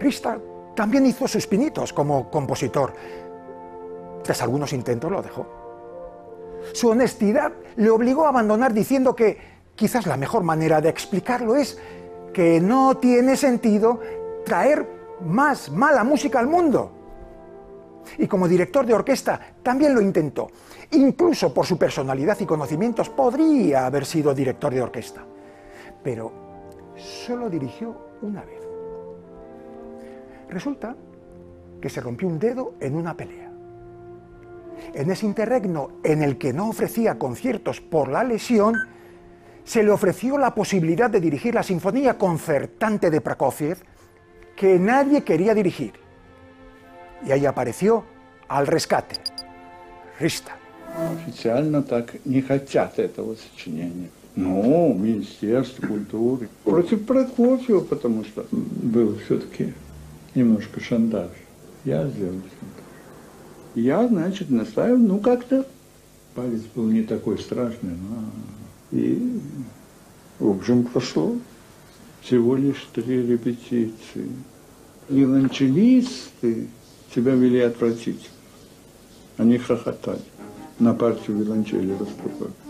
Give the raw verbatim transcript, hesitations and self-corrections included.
Richter también hizo sus pinitos como compositor. Tras algunos intentos lo dejó. Su honestidad le obligó a abandonar diciendo que quizás la mejor manera de explicarlo es que no tiene sentido traer más mala música al mundo. Y como director de orquesta también lo intentó. Incluso por su personalidad y conocimientos podría haber sido director de orquesta. Pero solo dirigió una vez. Resulta que se rompió un dedo en una pelea. En ese interregno en el que no ofrecía conciertos por la lesión, se le ofreció la posibilidad de dirigir la Sinfonía Concertante de Prokofiev, que nadie quería dirigir. Y ahí apareció al rescate Richter. Официально так не хотят этого сочинения. Но Министерство культуры против Прокофьева, потому что был все-таки немножко шантаж. Я сделал шантаж. Я, значит, настаивал, ну как-то. Палец был не такой страшный, но... И, в общем, прошло. Всего лишь три репетиции. Виолончелисты себя вели отвратительно. Они хохотали. На партию виолончели Ростроповой.